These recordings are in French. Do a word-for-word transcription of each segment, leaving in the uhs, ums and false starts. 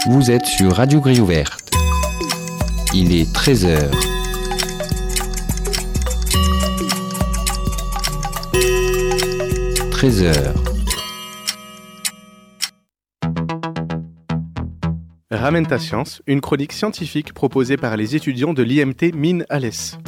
Vous êtes sur Radio Grille Ouverte. Il est treize heures. treize heures. Ramène ta science, une chronique scientifique proposée par les étudiants de l'I M T Mines-Alès.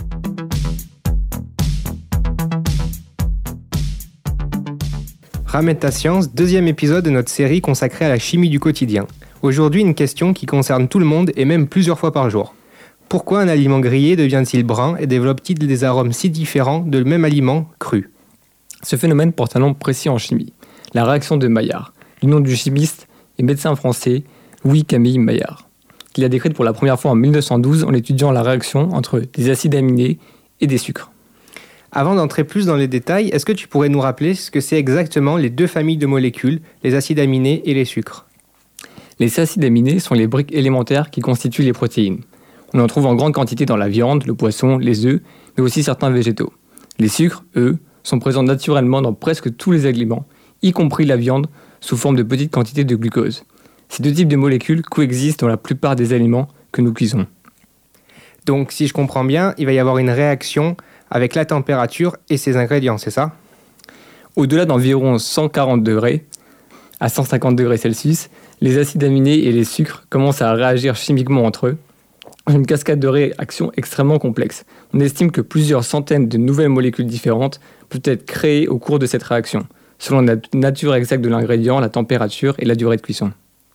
Ramène ta science, deuxième épisode de notre série consacrée à la chimie du quotidien. Aujourd'hui, une question qui concerne tout le monde et même plusieurs fois par jour. Pourquoi un aliment grillé devient-il brun et développe-t-il des arômes si différents de le même aliment cru ? Ce phénomène porte un nom précis en chimie, la réaction de Maillard, du nom du chimiste et médecin français Louis-Camille Maillard, qu'il a décrite pour la première fois en mille neuf cent douze en étudiant la réaction entre des acides aminés et des sucres. Avant d'entrer plus dans les détails, est-ce que tu pourrais nous rappeler ce que c'est exactement les deux familles de molécules, les acides aminés et les sucres ? Les acides aminés sont les briques élémentaires qui constituent les protéines. On en trouve en grande quantité dans la viande, le poisson, les œufs, mais aussi certains végétaux. Les sucres, eux, sont présents naturellement dans presque tous les aliments, y compris la viande, sous forme de petites quantités de glucose. Ces deux types de molécules coexistent dans la plupart des aliments que nous cuisons. Donc, si je comprends bien, il va y avoir une réaction avec la température et ses ingrédients, c'est ça ? Au-delà d'environ cent quarante degrés à cent cinquante degrés Celsius, les acides aminés et les sucres commencent à réagir chimiquement entre eux, une cascade de réactions extrêmement complexe. On estime que plusieurs centaines de nouvelles molécules différentes peuvent être créées au cours de cette réaction, selon la nature exacte de l'ingrédient, la température et la durée de cuisson.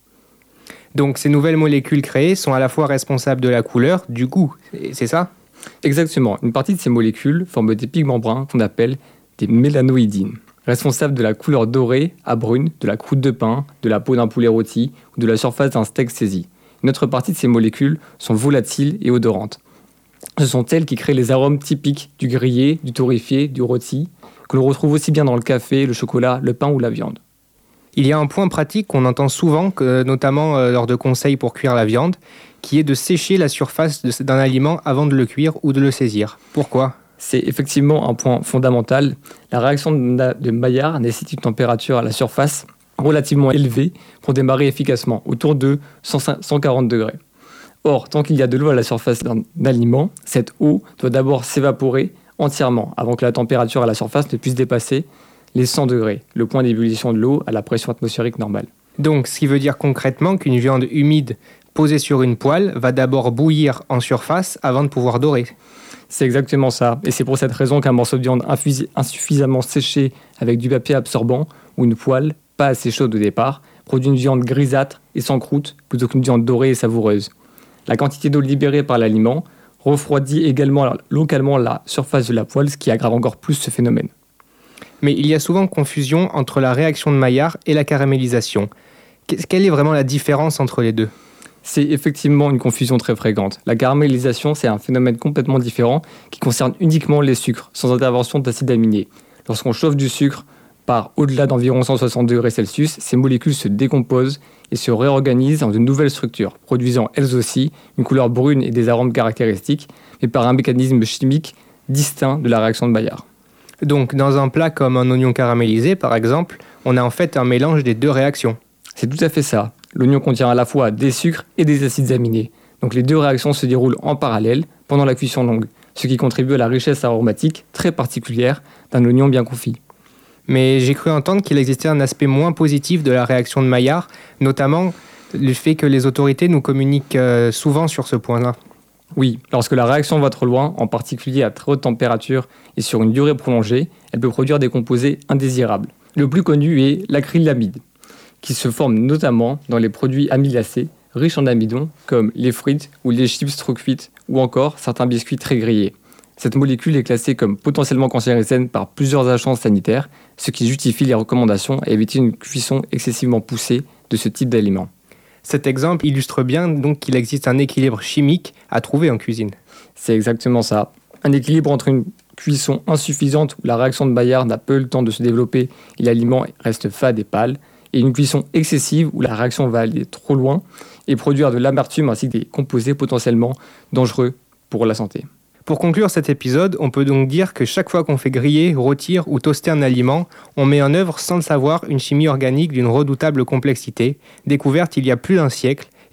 Donc ces nouvelles molécules créées sont à la fois responsables de la couleur, du goût, c'est ça ? Exactement. Une partie de ces molécules forment des pigments bruns qu'on appelle des mélanoïdines, responsables de la couleur dorée à brune de la croûte de pain, de la peau d'un poulet rôti ou de la surface d'un steak saisi. Une autre partie de ces molécules sont volatiles et odorantes. Ce sont elles qui créent les arômes typiques du grillé, du torréfié, du rôti, que l'on retrouve aussi bien dans le café, le chocolat, le pain ou la viande. Il y a un point pratique qu'on entend souvent, que, notamment euh, lors de conseils pour cuire la viande, qui est de sécher la surface de, d'un aliment avant de le cuire ou de le saisir. Pourquoi ? C'est effectivement un point fondamental. La réaction de, de Maillard nécessite une température à la surface relativement élevée pour démarrer efficacement, autour de cent quarante degrés. Or, tant qu'il y a de l'eau à la surface d'un aliment, cette eau doit d'abord s'évaporer entièrement avant que la température à la surface ne puisse dépasser les cent degrés, le point d'ébullition de l'eau à la pression atmosphérique normale. Donc, ce qui veut dire concrètement qu'une viande humide posée sur une poêle va d'abord bouillir en surface avant de pouvoir dorer. C'est exactement ça, et c'est pour cette raison qu'un morceau de viande infus- insuffisamment séché avec du papier absorbant ou une poêle pas assez chaude au départ produit une viande grisâtre et sans croûte plutôt qu'une viande dorée et savoureuse. La quantité d'eau libérée par l'aliment refroidit également localement la surface de la poêle, ce qui aggrave encore plus ce phénomène. Mais il y a souvent confusion entre la réaction de Maillard et la caramélisation. Quelle est vraiment la différence entre les deux ? C'est effectivement une confusion très fréquente. La caramélisation, c'est un phénomène complètement différent qui concerne uniquement les sucres, sans intervention d'acides aminés. Lorsqu'on chauffe du sucre par au-delà d'environ cent soixante degrés Celsius, ces molécules se décomposent et se réorganisent en de nouvelles structures, produisant elles aussi une couleur brune et des arômes caractéristiques, mais par un mécanisme chimique distinct de la réaction de Maillard. Donc, dans un plat comme un oignon caramélisé, par exemple, on a en fait un mélange des deux réactions. C'est tout à fait ça. L'oignon contient à la fois des sucres et des acides aminés. Donc les deux réactions se déroulent en parallèle pendant la cuisson longue, ce qui contribue à la richesse aromatique très particulière d'un oignon bien confit. Mais j'ai cru entendre qu'il existait un aspect moins positif de la réaction de Maillard, notamment le fait que les autorités nous communiquent euh, souvent sur ce point-là. Oui, lorsque la réaction va trop loin, en particulier à très haute température et sur une durée prolongée, elle peut produire des composés indésirables. Le plus connu est l'acrylamide, qui se forme notamment dans les produits amylacés riches en amidon, comme les frites ou les chips trop cuites, ou encore certains biscuits très grillés. Cette molécule est classée comme potentiellement cancérigène par plusieurs agences sanitaires, ce qui justifie les recommandations à éviter une cuisson excessivement poussée de ce type d'aliments. Cet exemple illustre bien donc qu'il existe un équilibre chimique à trouver en cuisine. C'est exactement ça. Un équilibre entre une cuisson insuffisante où la réaction de Maillard n'a peu le temps de se développer et l'aliment reste fade et pâle, et une cuisson excessive où la réaction va aller trop loin et produire de l'amertume ainsi que des composés potentiellement dangereux pour la santé. Pour conclure cet épisode, on peut donc dire que chaque fois qu'on fait griller, rôtir ou toaster un aliment, on met en œuvre sans le savoir une chimie organique d'une redoutable complexité, découverte il y a plus d'un siècle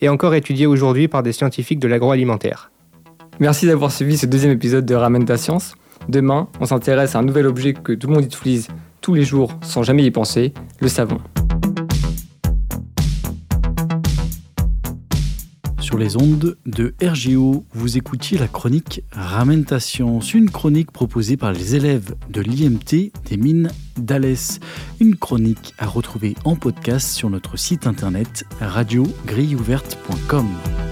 et encore étudié aujourd'hui par des scientifiques de l'agroalimentaire. Merci d'avoir suivi ce deuxième épisode de Ramène ta science. Demain, on s'intéresse à un nouvel objet que tout le monde utilise tous les jours sans jamais y penser, le savon. Sur les ondes de R G O, vous écoutiez la chronique Ramène ta science, une chronique proposée par les élèves de l'I M T des mines d'Alès. Une chronique à retrouver en podcast sur notre site internet radio grille ouverte point com.